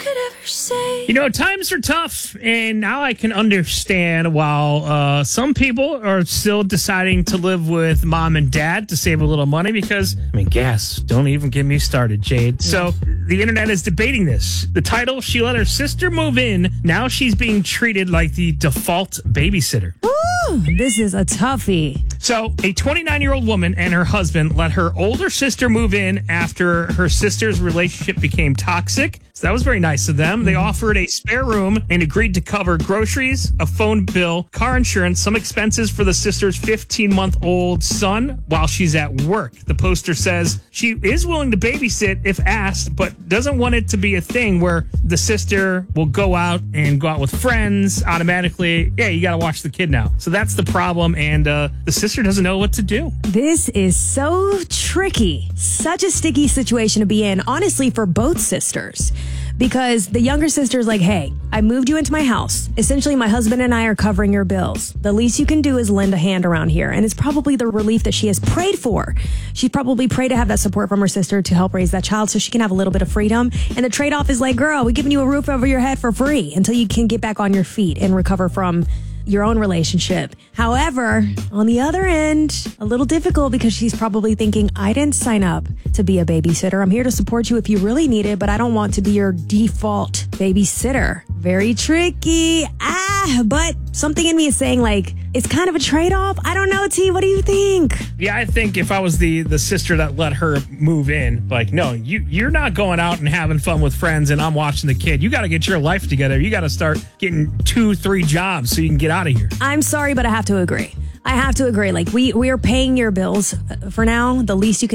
could ever say. You know, times are tough, and now I can understand while some people are still deciding to live with mom and dad to save a little money because, I mean, gas, don't even get me started, Jade. So the internet is debating this. The title, she let her sister move in. Now she's being treated like the default babysitter. Ooh, this is a toughie. So, a 29-year-old woman and her husband let her older sister move in after her sister's relationship became toxic. So that was very nice of them. They offered a spare room and agreed to cover groceries, a phone bill, car insurance, some expenses for the sister's 15-month-old son while she's at work. The poster says she is willing to babysit if asked, but doesn't want it to be a thing where the sister will go out with friends automatically. Yeah, you got to watch the kid now. So that's the problem, and the sister doesn't know what to do. This is so tricky. Such a sticky situation to be in, honestly, for both sisters. Because the younger sister's like, hey, I moved you into my house. Essentially, my husband and I are covering your bills. The least you can do is lend a hand around here. And it's probably the relief that she has prayed for. She probably prayed to have that support from her sister to help raise that child so she can have a little bit of freedom. And the trade-off is like, girl, we're giving you a roof over your head for free until you can get back on your feet and recover from your own relationship. However, on the other end, a little difficult because she's probably thinking, I didn't sign up to be a babysitter. I'm here to support you if you really need it, but I don't want to be your default babysitter. Very tricky. But something in me is saying, like, it's kind of a trade-off. I don't know, T. What do you think? Yeah, I think if I was the sister that let her move in, like, no, you're not going out and having fun with friends and I'm watching the kid. You got to get your life together. You got to start getting 2-3 jobs so you can get out of here. I'm sorry, but I have to agree. Like, we are paying your bills for now. The least you can